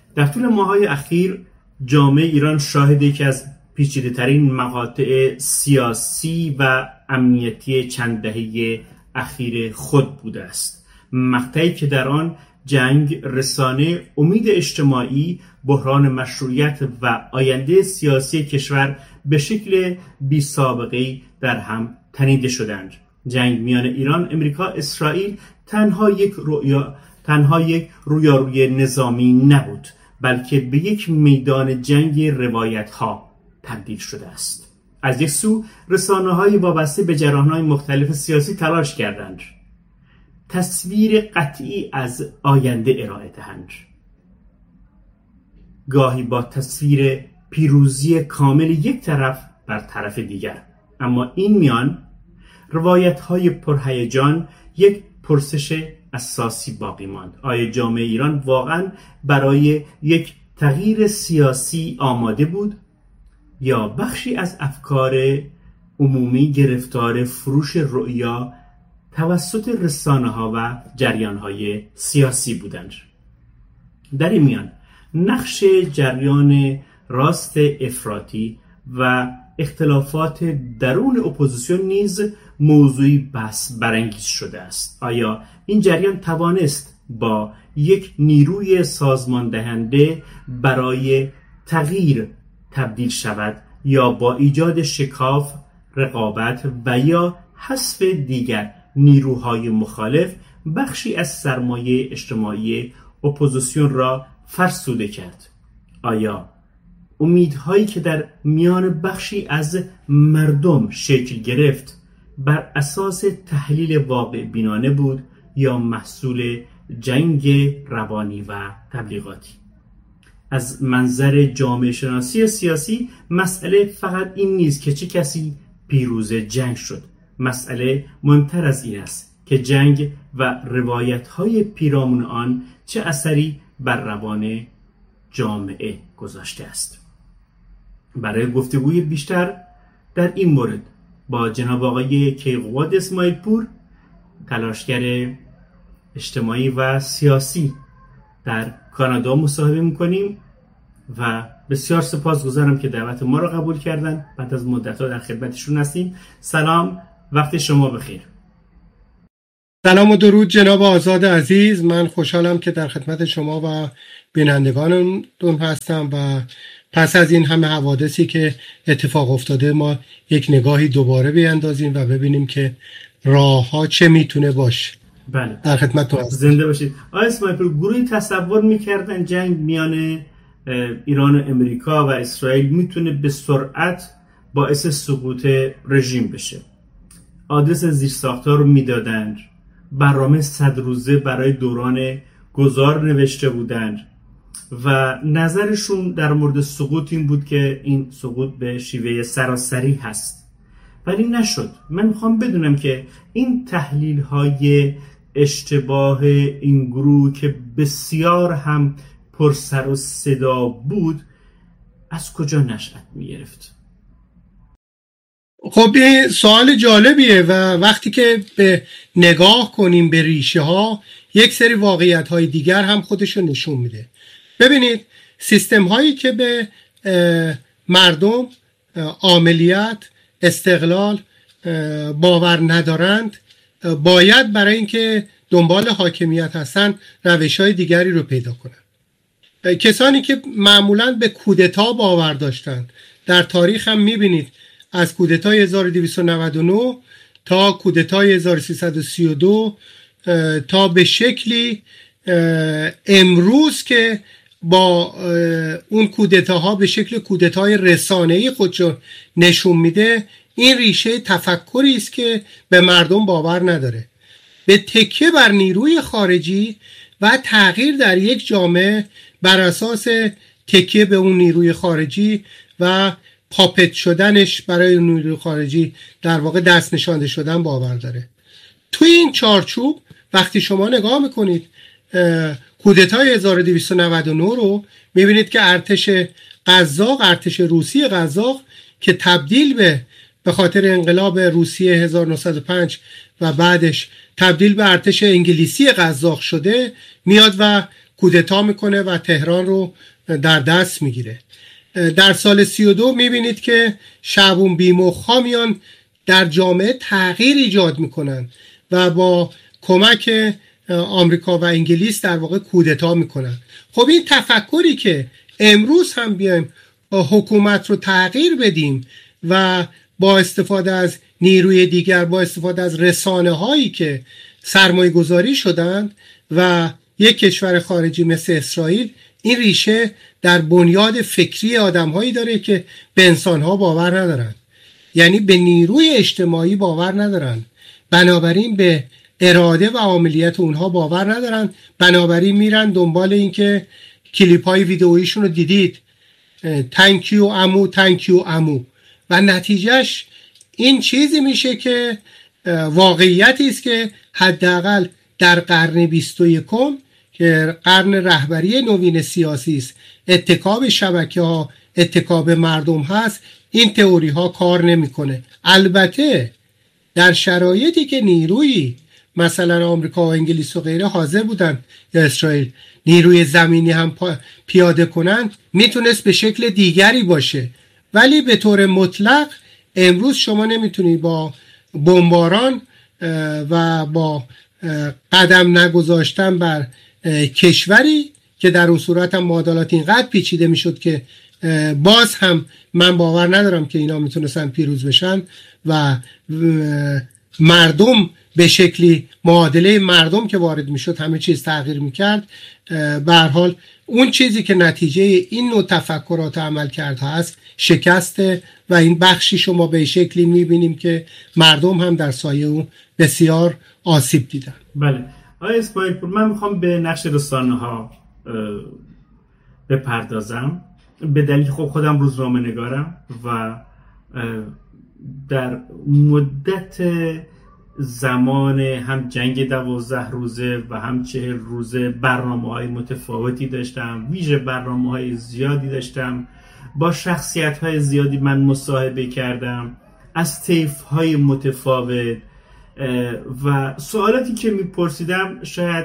در طول ماه‌های اخیر جامعه ایران شاهد یکی از پیچیده‌ترین مقاطع سیاسی و امنیتی چند دهه اخیر خود بوده است. مقطعی که در آن جنگ، رسانه، امید اجتماعی، بحران مشروعیت و آینده سیاسی کشور به شکل بی سابقه‌ای در هم تنیده شدند. جنگ میان ایران، امریکا، اسرائیل تنها یک رویاروی نظامی نبود، بلکه به یک میدان جنگ روایت‌ها تبدیل شده است. از یک سو رسانه‌های وابسته به جریان‌های مختلف سیاسی تلاش کردند تصویر قطعی از آینده ارائه دهند، گاهی با تصویر پیروزی کامل یک طرف بر طرف دیگر. اما این میان روایت‌های پرهیجان یک پرسش اساسی باقی ماند: آیا جامعه ایران واقعاً برای یک تغییر سیاسی آماده بود، یا بخشی از افکار عمومی گرفتار فروش رؤیا توسط رسانه‌ها و جریان‌های سیاسی بودند؟ در این میان نقش جریان راست افراطی و اختلافات درون اپوزیسیون نیز موضوعی بحث برانگیز شده است. آیا این جریان توانست با یک نیروی سازمان دهنده برای تغییر تبدیل شود، یا با ایجاد شکاف، رقابت و یا حذف دیگر نیروهای مخالف بخشی از سرمایه اجتماعی اپوزیسیون را فرسوده کرد؟ آیا امیدهایی که در میان بخشی از مردم شکل گرفت بر اساس تحلیل واقع بینانه بود، یا محصول جنگ روانی و تبلیغاتی؟ از منظر جامعه شناسی سیاسی مسئله فقط این نیست که چه کسی پیروز جنگ شد. مسئله مهمتر از این است که جنگ و روایت‌های پیرامون آن چه اثری بر روان جامعه گذاشته است. برای گفتگوی بیشتر در این مورد با جناب آقای کیقوباد اسماعیل پور، تلاشگر اجتماعی و سیاسی در کانادا مصاحبه می‌کنیم و بسیار سپاسگزارم که دعوت ما را قبول کردن. بعد از مدت‌ها در خدمتشون هستیم. سلام، وقت شما بخیر. سلام و درود جناب آزاد عزیز. من خوشحالم که در خدمت شما و بینندگانتون هستم و پس از این همه حوادثی که اتفاق افتاده ما یک نگاهی دوباره بیاندازیم و ببینیم که راه‌ها چه میتونه باشه. بله، در خدمتتون هستم. زنده باشید. آقای اسماعیل پور، گروهی تصور میکردن جنگ میان ایران و امریکا و اسرائیل میتونه به سرعت باعث سقوط رژیم بشه. آدرس زیرساخت‌ها رو میدادند، برنامه 100 روزه برای دوران گذار نوشته بودند و نظرشون در مورد سقوط این بود که این سقوط به شیوه سراسری هست، ولی نشد. من میخوام بدونم که این تحلیل‌های اشتباه این گروه که بسیار هم پر سر و صدا بود از کجا نشأت می‌گرفت؟ خب این سوال جالبیه و وقتی که به نگاه کنیم به ریشه ها، یک سری واقعیت های دیگر هم خودشو نشون میده. ببینید، سیستم هایی که به مردم عاملیت، استقلال باور ندارند، باید برای اینکه دنبال حاکمیت هستن روش های دیگری رو پیدا کنند. کسانی که معمولاً به کودتا باور داشتند، در تاریخ هم میبینید از کودتای 1299 تا کودتای 1332 تا به شکلی امروز که با اون کودتاها به شکل کودتای رسانه‌ای خودشو نشون میده، این ریشه تفکری است که به مردم باور نداره. به تکیه بر نیروی خارجی و تغییر در یک جامعه بر اساس تکیه به اون نیروی خارجی و پاپت شدنش برای نیروی خارجی، در واقع دست نشانده شدن، باور داره. توی این چارچوب وقتی شما نگاه میکنید کودتای 1299 رو میبینید که ارتش روسی قزاق که تبدیل به خاطر انقلاب روسیه 1905 و بعدش تبدیل به ارتش انگلیسی قزاق شده، میاد و کودتا میکنه و تهران رو در دست میگیره. در سال 32 میبینید که شعبون بیمخها میان در جامعه تغییر ایجاد میکنن و با کمک آمریکا و انگلیس در واقع کودتا میکنن. خب این تفکری که امروز هم بیایم حکومت رو تغییر بدیم و با استفاده از نیروی دیگر، با استفاده از رسانه هایی که سرمایه گذاری شدند و یک کشور خارجی مثل اسرائیل، این ریشه در بنیاد فکری آدم هایی داره که به انسان ها باور ندارن، یعنی به نیروی اجتماعی باور ندارن، بنابراین به اراده و عاملیت اونها باور ندارن، بنابراین میرن دنبال این که کلیپ های ویدئویشون رو دیدید، تانکیو امو تانکیو امو، و نتیجهش این چیزی میشه که واقعیتی است که حداقل در قرن 21 که قرن رهبری نوین سیاسی است، اتکاب شبکه ها، اتکاب مردم هست، این تئوری ها کار نمیکنه. البته در شرایطی که نیروی مثلا آمریکا و انگلیس و غیره حاضر بودن یا اسرائیل نیروی زمینی هم پیاده کنند، میتونست به شکل دیگری باشه، ولی به طور مطلق امروز شما نمیتونید با بمباران و با قدم نگذاشتن بر کشوری که در اون صورت هم معادلات اینقدر پیچیده میشد که باز هم من باور ندارم که اینا میتونستن پیروز بشن و مردم به شکلی معادله مردم که وارد میشد همه چیز تغییر میکرد. به هر حال اون چیزی که نتیجه این نوع تفکرات و عملکردها هست شکسته و این بخشی شما به شکلی میبینیم که مردم هم در سایه اون بسیار آسیب دیدن. بله آقای اسماعیل پور، من میخوام به نقش رسانه ها بپردازم به دلیل خودم روزنامه نگارم و در مدت زمان هم جنگ 12 روزه و هم 40 روزه برنامه‌های متفاوتی داشتم، ویژه برنامه‌های زیادی داشتم، با شخصیت‌های زیادی من مصاحبه کردم از طیف‌های متفاوت و سوالاتی که میپرسیدم شاید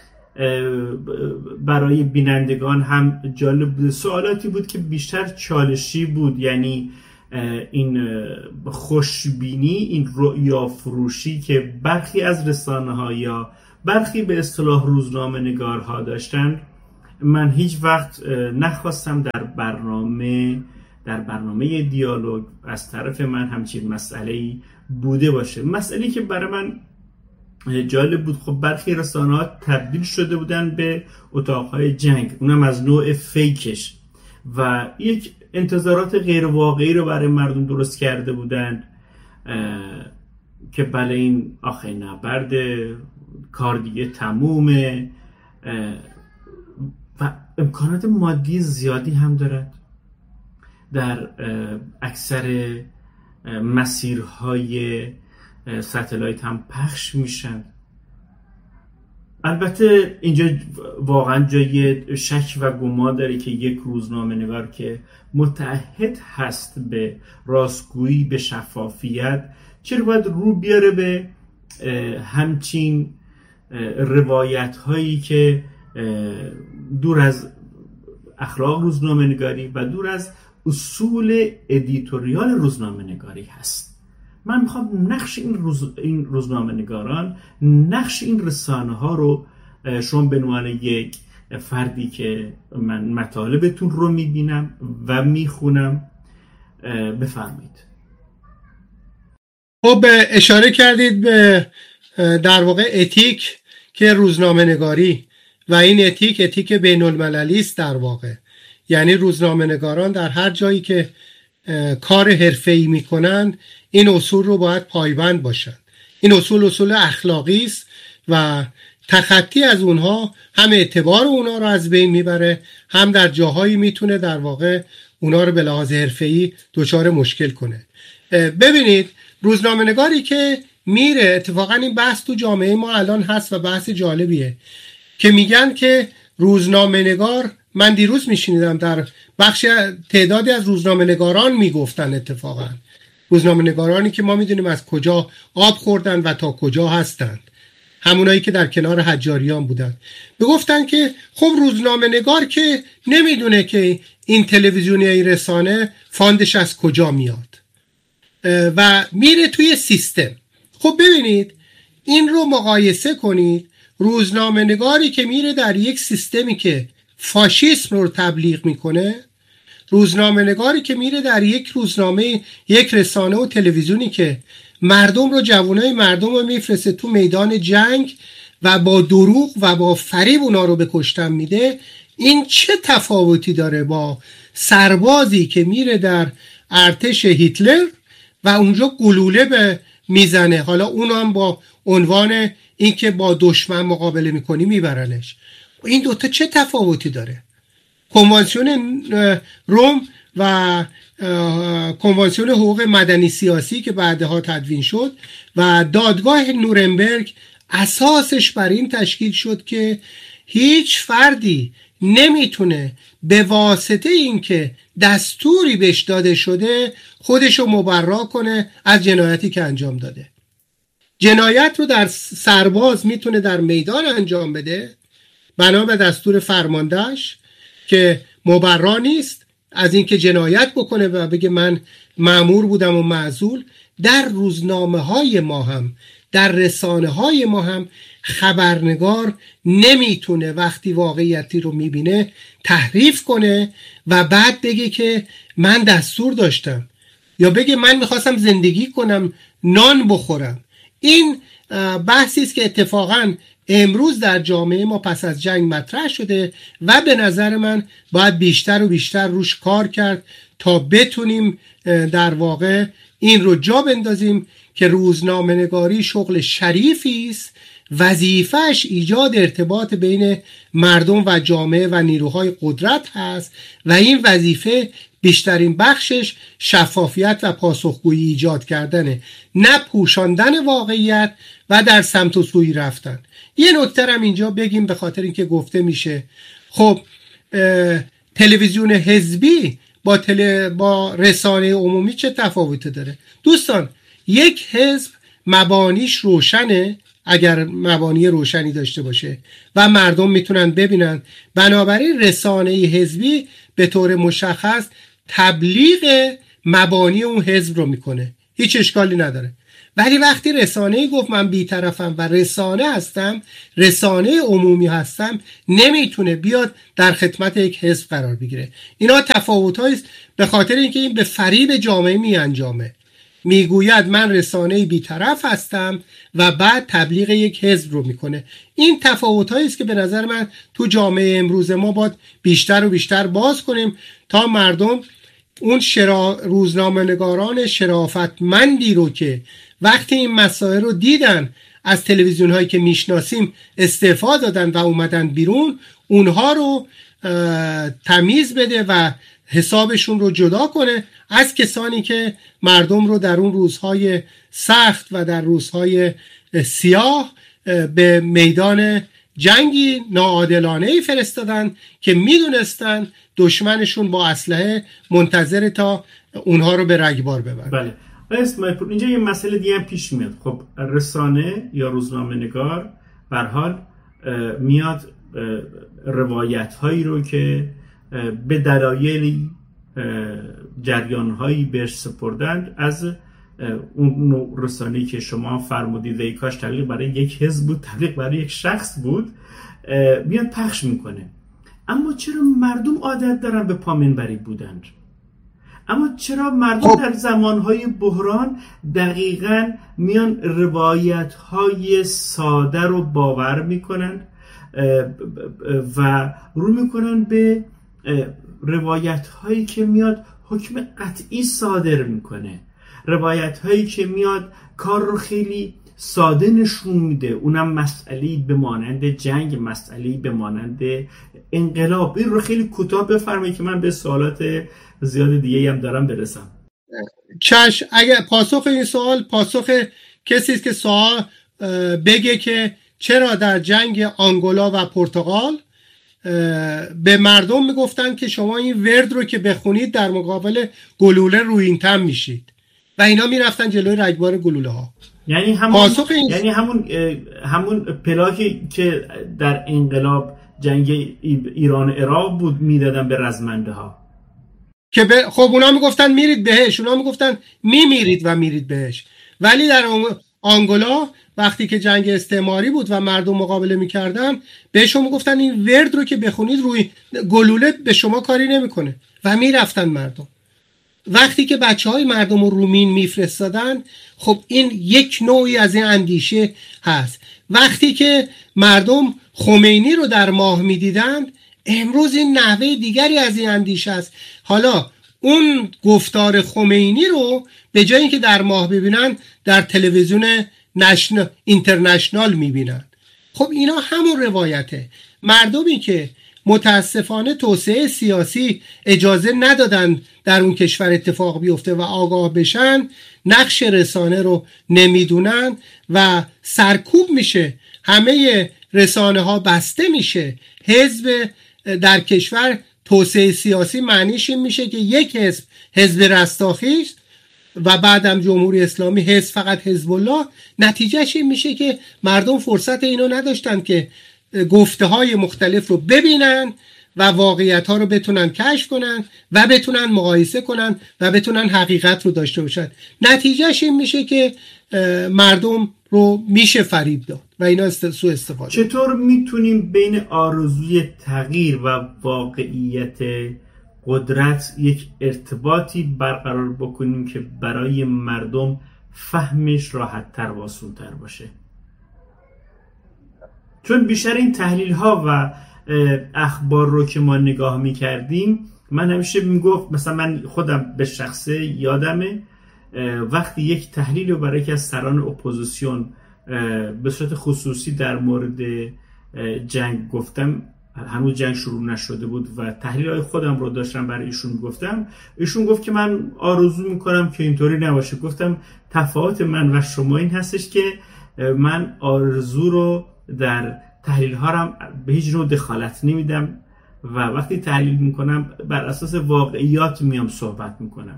برای بینندگان هم جالب بود. سوالاتی بود که بیشتر چالشی بود، یعنی این خوشبینی، این رؤیا فروشی که برخی از رسانه‌ها یا برخی به اصطلاح روزنامه نگارها داشتند، من هیچ وقت نخواستم در برنامه دیالوگ از طرف من همچین مسئله‌ای بوده باشه. مسئله‌ای که برای من جالب بود، خب برخی رسانه‌ها تبدیل شده بودن به اتاق‌های جنگ، اونم از نوع فیکش، و یک انتظارات غیر واقعی رو برای مردم درست کرده بودند که بله این آخه نبرد کار دیگه تمومه و امکانات مادی زیادی هم دارد. در اکثر مسیرهای ستلایت هم پخش میشن. البته اینجا واقعا جای شک و گمان داره که یک روزنامه نگار که متعهد هست به راستگویی، به شفافیت، چرا باید رو بیاره به همچین روایت هایی که دور از اخلاق روزنامه نگاری و دور از اصول ادیتوریال روزنامه نگاری هست. من میخوام نقش این روزنامه نگاران، نقش این رسانه ها رو شما به عنوان یک فردی که من مطالبتون رو میبینم و میخونم بفرمایید. خب اشاره کردید به در واقع اتیک که روزنامه نگاری و این اتیک بین المللی است در واقع، یعنی روزنامه نگاران در هر جایی که کار حرفه‌ای میکنن این اصول رو باید پایبند باشن. این اصول اخلاقی است و تخطی از اونها هم اعتبار اونها رو از بین میبره، هم در جاهایی میتونه در واقع اونها رو به لحاظ حرفه‌ای دچار مشکل کنه. ببینید روزنامه نگاری که میره، اتفاقا این بحث تو جامعه ما الان هست و بحث جالبیه که میگن که روزنامه نگار، من دیروز میشنیدم در بخش تعدادی از روزنامه نگاران میگفتن، اتفاقا روزنامه نگارانی که ما میدونیم از کجا آب خوردن و تا کجا هستند، همونایی که در کنار حجاریان بودن، میگفتن که خب روزنامه نگار که نمیدونه که این تلویزیونی رسانه فاندش از کجا میاد و میره توی سیستم. خب ببینید این رو مقایسه کنید، روزنامه نگاری که میره در یک سیستمی که فاشیسم رو تبلیغ میکنه، روزنامه نگاری که میره در یک روزنامه، یک رسانه و تلویزیونی که مردم رو، جوانای مردم رو میفرسته تو میدان جنگ و با دروغ و با فریب اونا رو به کشتن میده، این چه تفاوتی داره با سربازی که میره در ارتش هیتلر و اونجا گلوله به میزنه، حالا اونو هم با عنوان اینکه با دشمن مقابله میکنی میبرنش. این دوتا چه تفاوتی داره؟ کنوانسیون روم و کنوانسیون حقوق مدنی سیاسی که بعدها تدوین شد و دادگاه نورنبرگ اساسش بر این تشکیل شد که هیچ فردی نمیتونه به واسطه اینکه دستوری بهش داده شده خودشو مبرا کنه از جنایتی که انجام داده. جنایت رو در سرباز میتونه در میدان انجام بده بنا به دستور فرماندهش که مبرا نیست از اینکه جنایت بکنه و بگه من مأمور بودم و معزول. در روزنامه های ما هم، در رسانه های ما هم خبرنگار نمیتونه وقتی واقعیتی رو میبینه تحریف کنه و بعد بگه که من دستور داشتم یا بگه من میخواستم زندگی کنم، نان بخورم. این بحثی است که اتفاقاً امروز در جامعه ما پس از جنگ مطرح شده و به نظر من باید بیشتر و بیشتر روش کار کرد تا بتونیم در واقع این رو جا بندازیم که روزنامه نگاری شغل شریفی است، وظیفه‌اش ایجاد ارتباط بین مردم و جامعه و نیروهای قدرت هست و این وظیفه بیشترین بخشش شفافیت و پاسخگویی ایجاد کردنه، نه پوشاندن واقعیت و در سمت و سوی رفتن. یه نکته هم اینجا بگیم به خاطر اینکه گفته میشه خب تلویزیون حزبی با رسانه عمومی چه تفاوتی داره؟ دوستان، یک حزب مبانیش روشنه اگر مبانی روشنی داشته باشه و مردم میتونن ببینن، بنابراین رسانه حزبی به طور مشخص تبلیغ مبانی اون حزب رو میکنه، هیچ اشکالی نداره. ولی وقتی رسانه‌ای گفت من بی‌طرفم و رسانه هستم، رسانه عمومی هستم، نمیتونه بیاد در خدمت یک حزب قرار بگیره. اینا تفاوت‌هایی است به خاطر اینکه این به فریب جامعه میانجامه. میگوید من رسانه بی‌طرف هستم و بعد تبلیغ یک حزب رو میکنه. این تفاوت‌هایی است که به نظر من تو جامعه امروز ما باید بیشتر و بیشتر باز کنیم تا مردم اون روزنامه‌نگاران شرافتمندی رو که وقتی این مسائل رو دیدن از تلویزیون هایی که میشناسیم استعفا دادن و اومدن بیرون، اونها رو تمیز بده و حسابشون رو جدا کنه از کسانی که مردم رو در اون روزهای سخت و در روزهای سیاه به میدان جنگی ناعادلانه‌ای فرستادن که میدونستن دشمنشون با اسلحه منتظر تا اونها رو به رگبار ببرن. بله. اینجا یه مسئله دیگه هم پیش میاد. خب رسانه یا روزنامه نگار به هر حال میاد روایت هایی رو که به دلایلی جریان هایی بهش سپردند از اون نوع رسانه‌ای که شما فرمودید ای کاش تبلیغ برای یک حزب بود، تبلیغ برای یک شخص بود، میاد پخش میکنه. اما چرا مردم عادت دارن به پامنبری بودند؟ اما چرا مردم در زمانهای بحران دقیقاً میان روایت‌های ساده رو باور میکنن و رو میکنن به روایت‌هایی که میاد حکم قطعی صادر میکنه، روایت‌هایی که میاد کار رو خیلی ساده نشون میده، اونم مسئله‌ای به مانند جنگ، مسئله‌ای به مانند انقلاب. این رو خیلی کوتاه بفرمایید که من به سوالات زیاد دیگه هم دارم برسم. اگر پاسخ این سوال پاسخ کسی است که سوال بگه که چرا در جنگ آنگولا و پرتغال به مردم میگفتن که شما این ورد رو که بخونید در مقابل گلوله رویینتن میشید. و اینا میرفتن جلوی رگبار گلوله ها. یعنی همون پلاکی که در انقلاب جنگ ایران عراق بود میدادن به رزمنده ها که خب اونا میگفتن میرید بهش، اونا میگفتن میمیرید و میرید بهش. ولی در آنگولا وقتی که جنگ استعماری بود و مردم مقابله میکردن بهشون میگفتن این ورد رو که بخونید روی گلوله به شما کاری نمیکنه و میرفتن مردم. وقتی که بچهای مردم رو رومین میفرستادن، خب این یک نوعی از این اندیشه هست. وقتی که مردم خمینی رو در ماه میدیدن، امروز این نحوه دیگری از این اندیشه است. حالا اون گفتار خمینی رو به جای اینکه در ماه ببینن در تلویزیون اینترنشنال میبینن. خب اینا همون روایته. مردمی که متاسفانه توسعه سیاسی اجازه ندادن در اون کشور اتفاق بیفته و آگاه بشن، نقش رسانه رو نمیدونن و سرکوب میشه، همه رسانه ها بسته میشه. حزب در کشور توسعه سیاسی معنیش این میشه که یک حزب رستاخی است و بعدم جمهوری اسلامی حزب فقط حزب الله. نتیجهش این میشه که مردم فرصت اینو نداشتن که گفته های مختلف رو ببینن و واقعیت ها رو بتونن کشف کنن و بتونن مقایسه کنن و بتونن حقیقت رو داشته باشن. نتیجهش این میشه که مردم رو میشه فریب داد و اینا سوء استفاده. چطور میتونیم بین آرزوی تغییر و واقعیت قدرت یک ارتباطی برقرار بکنیم که برای مردم فهمش راحت تر و آسون تر باشه؟ چون بیشتر این تحلیل ها و اخبار رو که ما نگاه میکردیم، من همیشه میگفت، مثلا من خودم به شخصه یادمه وقتی یک تحلیل رو برای یکی از سران اپوزیسیون به صورت خصوصی در مورد جنگ گفتم، هنوز جنگ شروع نشده بود و تحلیل های خودم رو داشتم برای ایشون گفتم، ایشون گفت که من آرزو میکنم که اینطوری نباشه. گفتم تفاوت من و شما این هستش که من آرزو رو در تحلیل هارم به هیچ نوع دخالت نمیدم و وقتی تحلیل میکنم بر اساس واقعیات میام صحبت میکنم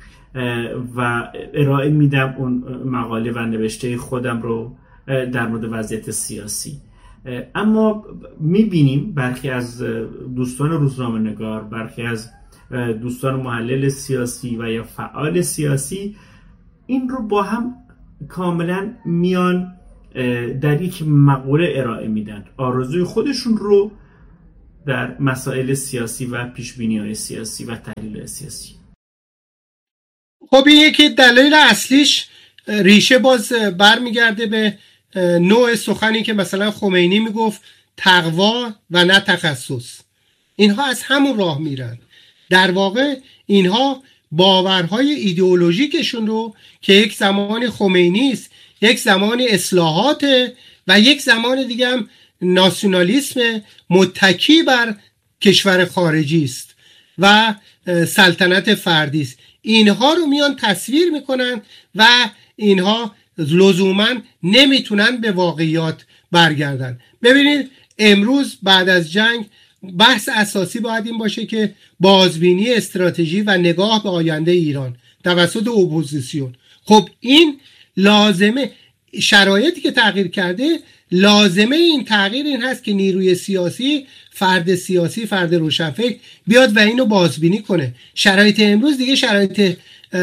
و ارائه میدم اون مقاله و نوشته خودم رو در مورد وضعیت سیاسی. اما میبینیم برخی از دوستان روزنامه‌نگار، برخی از دوستان محلل سیاسی و یا فعال سیاسی این رو با هم کاملا میان در یک مقوله ارائه میدن، آرزوی خودشون رو در مسائل سیاسی و پیشبینی‌های سیاسی و تحلیل سیاسی. خب این یکی دلیل اصلیش ریشه باز برمیگرده به نوع سخنی که مثلا خمینی میگفت تقوا و نه تخصص. اینها از همون راه میرن. در واقع اینها باورهای ایدئولوژیکشون رو که یک زمان خمینی است، یک زمان اصلاحات و یک زمان دیگه هم ناسیونالیسم متکی بر کشور خارجی است و سلطنت فردی است، اینها رو میان تصویر میکنن و اینها لزوما نمیتونن به واقعیات برگردن. ببینید امروز بعد از جنگ بحث اساسی باید این باشه که بازبینی استراتژی و نگاه به آینده ایران توسط اپوزیسیون. خب این لازمه، شرایطی که تغییر کرده، لازمه این تغییر این هست که نیروی سیاسی، فرد روشنفکر بیاد و اینو بازبینی کنه. شرایط امروز دیگه شرایط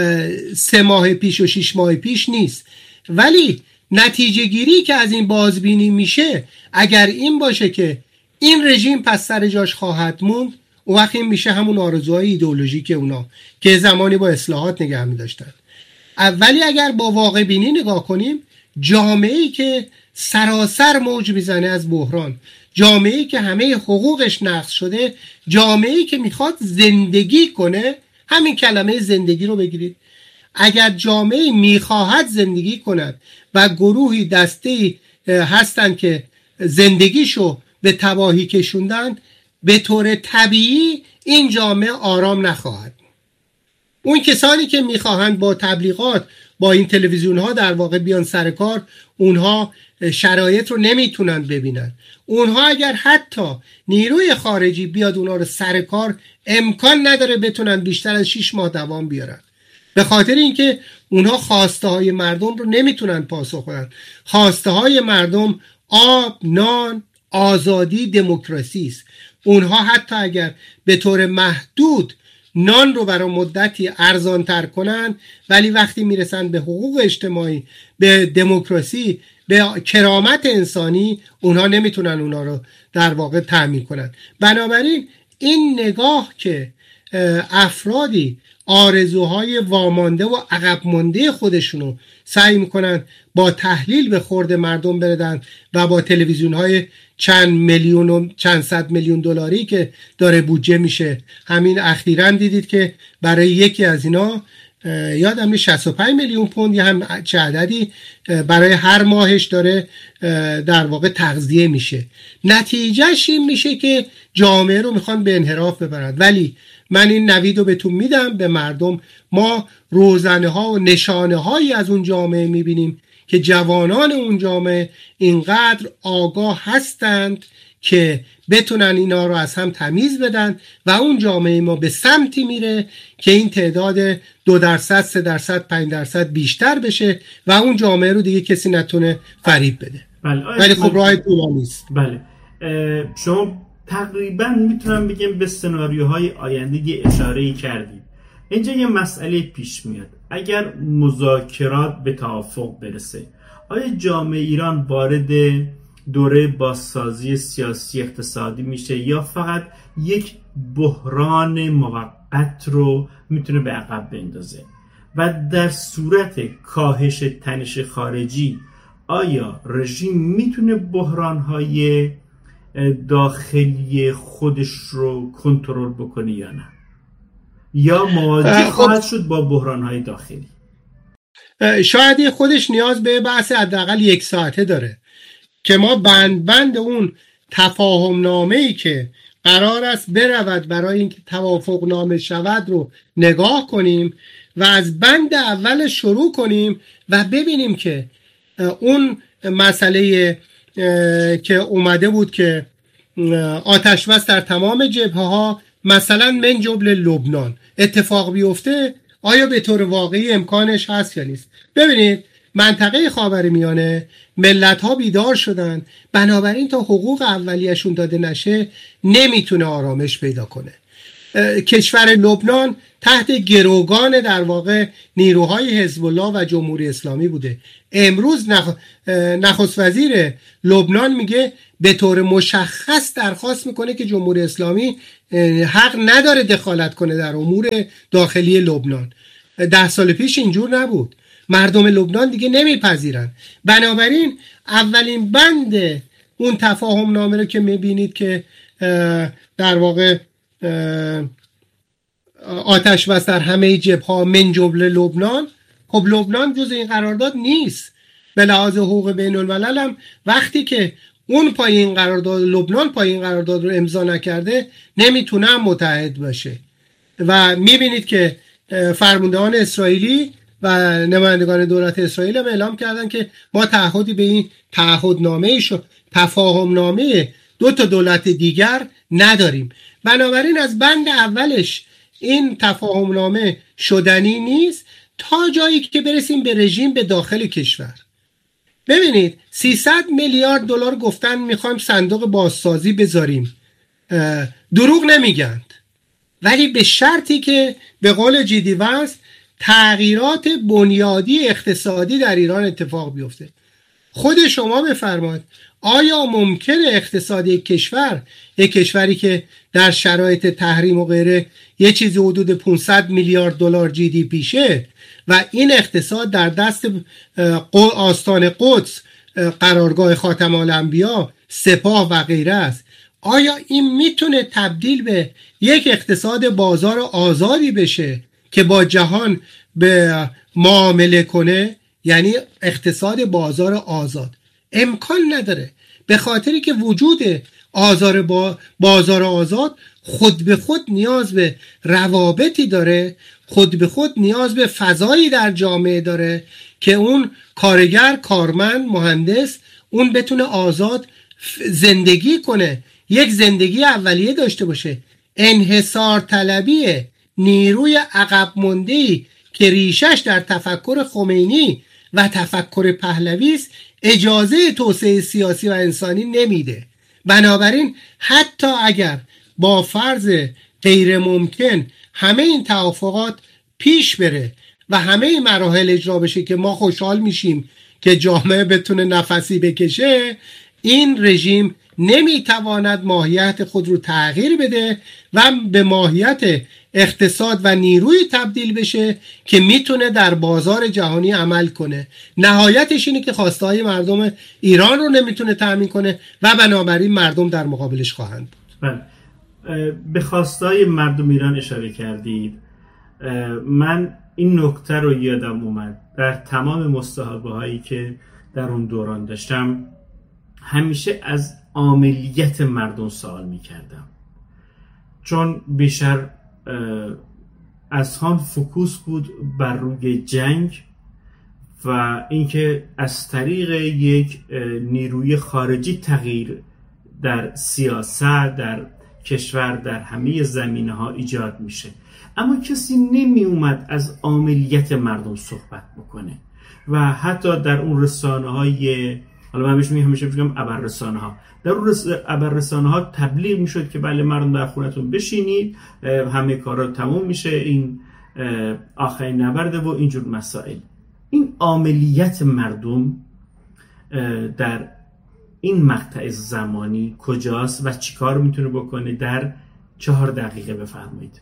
3 ماه پیش و 6 ماه پیش نیست، ولی نتیجه گیری که از این بازبینی میشه اگر این باشه که این رژیم پس سر جاش خواهد موند، اون وقت این میشه همون آرزوهای ایدئولوژیک اونا که زمانی با اصلاحات نگه می‌داشتن. ولی اگر با واقع بینی نگاه کنیم، جامعه‌ای که سراسر موج میزنه از بحران، جامعه‌ای که همه حقوقش نقض شده، جامعه‌ای که میخواد زندگی کنه، همین کلمه زندگی رو بگیرید، اگر جامعه‌ای میخواهد زندگی کند و گروهی دسته‌ای هستن که زندگیشو به تباهی کشوندن، به طور طبیعی این جامعه آرام نخواهد. اون کسانی که میخواهند با تبلیغات با این تلویزیون ها در واقع بیان سر کار، اونها شرایط رو نمیتونن ببینن. اونها اگر حتی نیروی خارجی بیاد اونها رو سر کار، امکان نداره بتونن بیشتر از 6 ماه دوام بیارن. به خاطر اینکه اونها خواسته های مردم رو نمیتونن پاسخ بدن. خواسته های مردم آب، نان، آزادی، دموکراسی است. اونها حتی اگر به طور محدود نان رو برای مدتی ارزان تر کنن، ولی وقتی میرسن به حقوق اجتماعی، به دموکراسی، به کرامت انسانی، اونها نمیتونن اونها رو در واقع تأمین کنن. بنابراین این نگاه که افرادی آرزوهای وامانده و عقب مانده خودشونو سعی میکنن با تحلیل به خورد مردم بردن و با تلویزیون‌های چند میلیون و چند صد میلیون دلاری که داره بودجه میشه، همین اخیراً دیدید که برای یکی از اینا یادم 65 میلیون پوند یا هم چه عددی برای هر ماهش داره در واقع تغذیه میشه. نتیجهش این میشه که جامعه رو میخوان به انحراف ببرند. ولی من این نوید رو بهتون میدم به مردم. ما روزنه ها و نشانه هایی از اون جامعه میبینیم که جوانان اون جامعه اینقدر آگاه هستند که بتونن اینا رو از هم تمیز بدن و اون جامعه ما به سمتی میره که این تعداد 2%، 3%، 5% بیشتر بشه و اون جامعه رو دیگه کسی نتونه فریب بده. ولی خب راه طولانی است. بله، شما تقریبا میتونم بگم به سناریوهای آینده یه اشاره‌ای کردید. اینجا یه مسئله پیش میاد. اگر مذاکرات به توافق برسه، آیا جامعه ایران وارد دوره بازسازی سیاسی اقتصادی میشه یا فقط یک بحران موقت رو میتونه به عقب بندازه؟ و در صورت کاهش تنش خارجی آیا رژیم میتونه بحرانهای داخلی خودش رو کنترل بکنه یا نه؟ یا مواجه خواهد شد با بحرانهای داخلی؟ شاید خودش نیاز به بحث حداقل 1 ساعته داره که ما بند اون تفاهم نامه‌ای که قرار است برود برای اینکه توافق نامه شود رو نگاه کنیم و از بند اول شروع کنیم و ببینیم که اون مسئله که اومده بود که آتش بس در تمام جبهه‌ها مثلا من جمله لبنان اتفاق بیفته، آیا به طور واقعی امکانش هست یا نیست؟ ببینید منطقه خاورمیانه ملت‌ها بیدار شدن، بنابراین تا حقوق اولیه‌شون داده نشه نمیتونه آرامش پیدا کنه. کشور لبنان تحت گروگان در واقع نیروهای حزب الله و جمهوری اسلامی بوده. امروز نخست وزیر لبنان میگه به طور مشخص درخواست میکنه که جمهوری اسلامی حق نداره دخالت کنه در امور داخلی لبنان. 10 سال پیش اینجور نبود. مردم لبنان دیگه نمیپذیرن. بنابراین اولین بند اون تفاهم نامه رو که میبینید که در واقع آتش بس در همه جبهه‌ها من جمله لبنان، خب لبنان جز این قرارداد نیست. به لحاظ حقوق بین الملل هم وقتی که اون پایین قرارداد لبنان پایین قرارداد رو امضا نکرده نمیتونه متحد باشه. و میبینید که فرماندهان اسرائیلی و نمایندگان دولت اسرائیل هم اعلام کردن که ما تعهدی به این تعهدنامه تفاهم نامه 2 دولت دیگر نداریم. بنابراین از بند اولش این تفاهم نامه شدنی نیست تا جایی که برسیم به رژیم به داخل کشور. ببینید 300 میلیارد دلار گفتن میخوایم صندوق بازسازی بذاریم، دروغ نمیگند، ولی به شرطی که به قول جیدی وست تغییرات بنیادی اقتصادی در ایران اتفاق بیفته. خود شما بفرمایید آیا ممکنه اقتصادی کشور، یک کشوری که در شرایط تحریم و غیره یه چیزی حدود 500 میلیارد دلار جی دی پیشه و این اقتصاد در دست آستان قدس، قرارگاه خاتم الانبیا، سپاه و غیره است، آیا این میتونه تبدیل به یک اقتصاد بازار آزادی بشه که با جهان به معامله کنه؟ یعنی اقتصاد بازار آزاد امکان نداره، به خاطری که وجود بازار آزاد خود به خود نیاز به روابطی داره، خود به خود نیاز به فضایی در جامعه داره که اون کارگر، کارمند، مهندس اون بتونه آزاد زندگی کنه، یک زندگی اولیه داشته باشه. انحصار طلبی نیروی عقب مانده‌ای که ریشش در تفکر خمینی و تفکر پهلوی است اجازه توسعه سیاسی و انسانی نمیده. بنابراین حتی اگر با فرض غیر ممکن همه این توافقات پیش بره و همه مراحل اجرا بشه که ما خوشحال میشیم که جامعه بتونه نفسی بکشه، این رژیم نمیتواند ماهیت خود رو تغییر بده و به ماهیت اقتصاد و نیروی تبدیل بشه که میتونه در بازار جهانی عمل کنه. نهایتش اینه که خواسته های مردم ایران رو نمیتونه تأمین کنه و بنابراین مردم در مقابلش خواهند بود. به خواسته های مردم ایران اشاره کردید. من این نکته رو یادم اومد در تمام مصاحبه هایی که در اون دوران داشتم همیشه از عاملیت مردم سوال میکردم، چون بیشتر از هم فوکوس بود بر روی جنگ و اینکه از طریق یک نیروی خارجی تغییر در سیاست در کشور در همه زمینه‌ها ایجاد میشه، اما کسی نمی اومد از عاملیت مردم صحبت بکنه و حتی در اون رسانه‌های، حالا من همیشه میگم ابررسانه‌ها، در اون ابررسانه‌ها تبلیغ میشد که بله مردم در خونتون بشینید، همه کارا تموم میشه، این آخرین نبرده و اینجور مسائل. این عاملیت مردم در این مقطع زمانی کجاست و چی کار میتونه بکنه؟ در 4 دقیقه بفرمایید.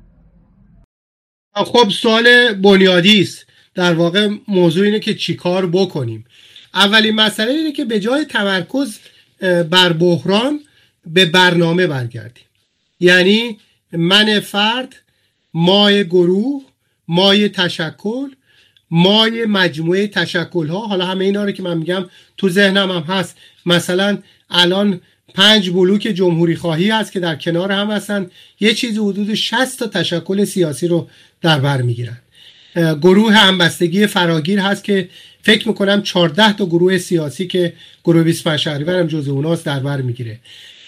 خب سوال بنیادی است. در واقع موضوع اینه که چی کار بکنیم. اولین مسئله اینه که به جای تمرکز بر بحران به برنامه برگردیم. یعنی من فرد، مای گروه، مای تشکل، مای مجموعه تشکل‌ها. حالا همه اینا رو که من میگم تو ذهنم هم هست. مثلا الان 5 بلوک جمهوری خواهی هست که در کنار هم هستن، یه چیزی حدود 60 تا تشکل سیاسی رو در بر میگیرن. گروه همبستگی فراگیر هست که فکر میکنم 14 تا گروه سیاسی که گروه 25 شهریور هم جزو اوناست در بر میگیره.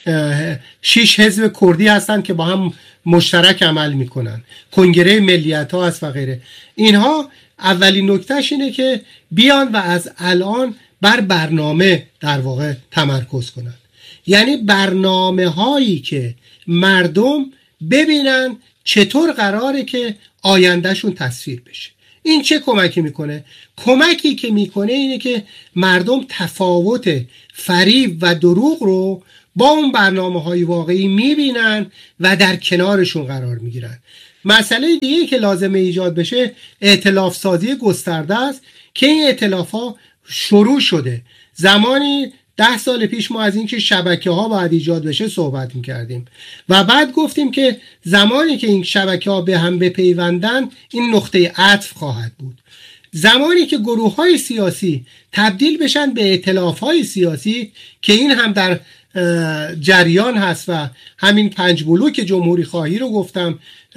6 حزب کردی هستن که با هم مشترک عمل میکنن. کنگره ملیت ها هست و غیره. اینها اولین نکتهش اینه که بیان و از الان بر برنامه در واقع تمرکز کنن. یعنی برنامه هایی که مردم ببینن چطور قراره که آیندهشون تصویر بشه. این چه کمکی میکنه؟ کمکی که میکنه اینه که مردم تفاوت فریب و دروغ رو با اون برنامه‌های واقعی میبینن و در کنارشون قرار میگیرن. مسئله دیگه که لازمه ایجاد بشه ائتلاف سازی گسترده است که این ائتلاف‌ها شروع شده. زمانی 10 سال پیش ما از اینکه شبکه‌ها باید ایجاد بشه صحبت می‌کردیم و بعد گفتیم که زمانی که این شبکه‌ها به هم بپیوندن این نقطه عطف خواهد بود. زمانی که گروه‌های سیاسی تبدیل بشن به ائتلاف‌های سیاسی که این هم در جریان هست و همین 5 بلوک جمهوری خواهی رو گفتم،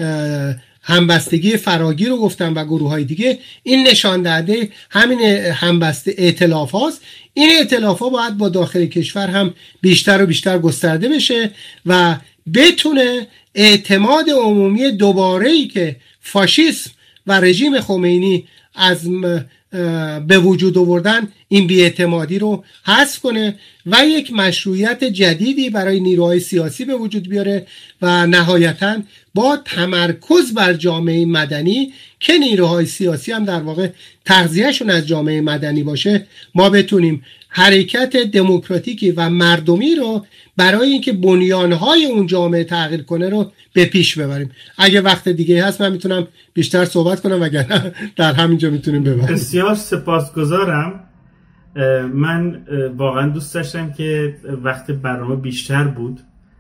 همبستگی فراگیر رو گفتم و گروه‌های دیگه، این نشان دهنده همین همبسته ائتلاف هاست. این ائتلاف ها باید با داخل کشور هم بیشتر و بیشتر گسترده بشه و بتونه اعتماد عمومی دوباره‌ای که فاشیسم و رژیم خمینی از به وجود آوردن این بی‌اعتمادی رو حذف کنه و یک مشروعیت جدیدی برای نیروهای سیاسی به وجود بیاره و نهایتاً با تمرکز بر جامعه مدنی که نیروهای سیاسی هم در واقع تغذیهشون از جامعه مدنی باشه، ما بتونیم حرکت دموکراتیکی و مردمی رو برای اینکه بنیانهای اون جامعه تغییر کنه رو به پیش ببریم. اگه وقت دیگه هست من میتونم بیشتر صحبت کنم، وگرنه در همینجا میتونیم ببریم. بسیار سپاسگزارم. من واقعا دوست داشتم که وقت برنامه بیشتر بود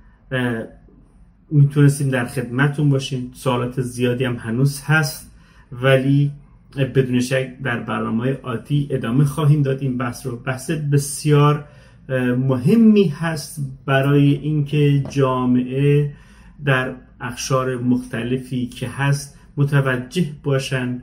میتونستیم در خدمتون باشیم. سوالات زیادی هم هنوز هست ولی بدون شک در برنامه آتی ادامه خواهیم داد این بحث رو. بحث بسیار مهمی هست برای اینکه جامعه در اقشار مختلفی که هست متوجه باشن،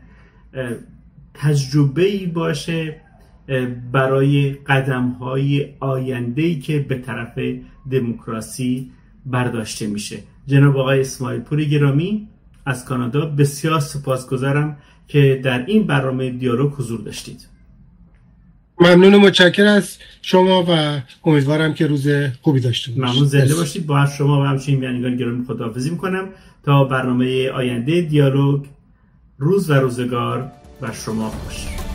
تجربه‌ای باشه برای قدم‌های آینده‌ای که به طرف دموکراسی برداشته میشه. جناب آقای اسماعیل پور گرامی از کانادا، بسیار سپاسگزارم که در این برنامه دیالوگ حضور داشتید. ممنون و متشکرم از شما و امیدوارم که روز خوبی داشته باشید. ممنون، زنده باشید. با شما و همچنین بینندگان گرامی خداحافظی میکنم تا برنامه آینده دیالوگ. روز و روزگار بر شما خوش.